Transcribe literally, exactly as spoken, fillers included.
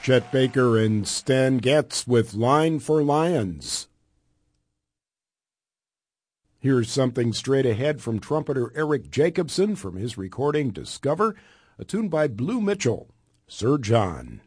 Chet Baker and Stan Getz with Line for Lions. Here's something straight ahead from trumpeter Eric Jacobson from his recording Discover, a tune by Blue Mitchell, Sir John.